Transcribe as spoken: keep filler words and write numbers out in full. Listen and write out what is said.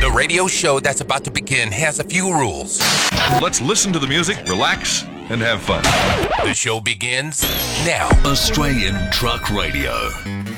The radio show that's about to begin has a few rules. Let's listen to the music, relax, and have fun. The show begins now. Australian Truck Radio.